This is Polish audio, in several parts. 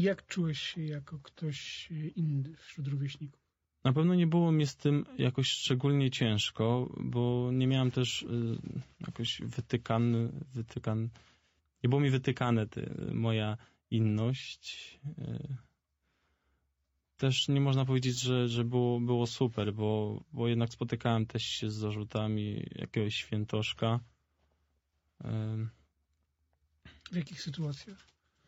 Jak czułeś się jako ktoś inny wśród rówieśników? Na pewno nie było mi z tym jakoś szczególnie ciężko, bo nie miałem też jakoś nie było mi wytykane moja inność. Też nie można powiedzieć, że było super, bo jednak spotykałem też się z zarzutami jakiegoś świętoszka. W jakich sytuacjach?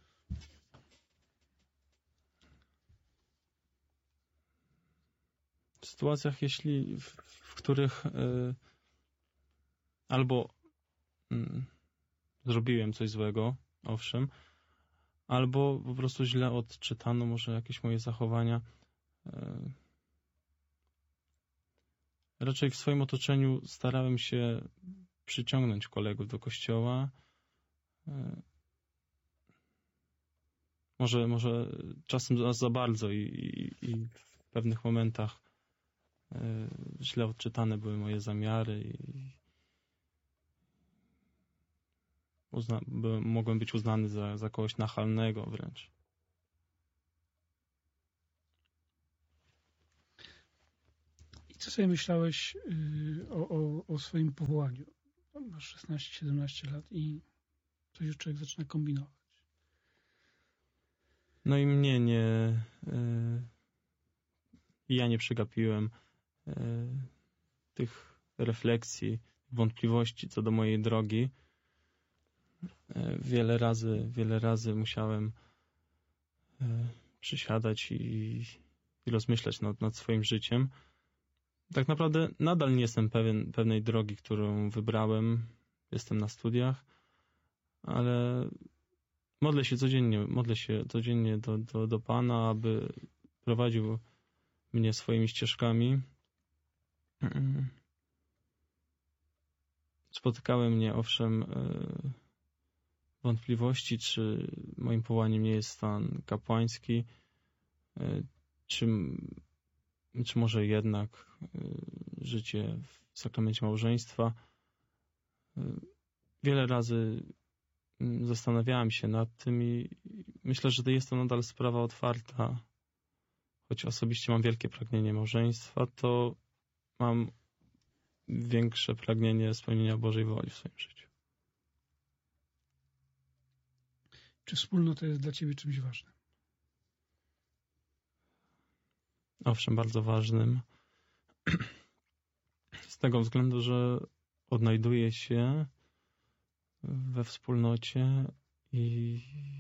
W sytuacjach, w których albo zrobiłem coś złego, owszem, albo po prostu źle odczytano może jakieś moje zachowania. Raczej w swoim otoczeniu starałem się przyciągnąć kolegów do kościoła. Może czasem za bardzo i w pewnych momentach źle odczytane były moje zamiary i mogłem być uznany za kogoś nachalnego wręcz. I co sobie myślałeś o swoim powołaniu? Masz 16-17 lat i coś już człowiek zaczyna kombinować. No i ja nie przegapiłem tych refleksji, wątpliwości co do mojej drogi. Wiele razy musiałem przysiadać i rozmyślać nad swoim życiem. Tak naprawdę nadal nie jestem pewnej drogi, którą wybrałem. Jestem na studiach, ale modlę się codziennie do Pana, aby prowadził mnie swoimi ścieżkami. Spotykały mnie owszem wątpliwości, czy moim powołaniem nie jest stan kapłański, czy może jednak życie w sakramencie małżeństwa. Wiele razy zastanawiałem się nad tym i myślę, że jest to nadal sprawa otwarta. Choć osobiście mam wielkie pragnienie małżeństwa, to mam większe pragnienie spełnienia Bożej woli w swoim życiu. Czy wspólnota jest dla ciebie czymś ważnym? Owszem, bardzo ważnym. Z tego względu, że odnajduję się we wspólnocie i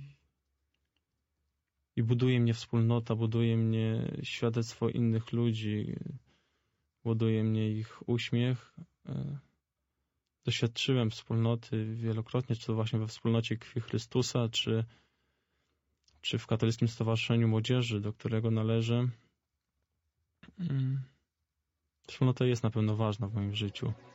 buduje mnie wspólnota, buduje mnie świadectwo innych ludzi, buduje mnie ich uśmiech. Doświadczyłem wspólnoty wielokrotnie, czy to właśnie we wspólnocie Krwi Chrystusa, czy w Katolickim Stowarzyszeniu Młodzieży, do którego należę. Wspólnota jest na pewno ważna w moim życiu.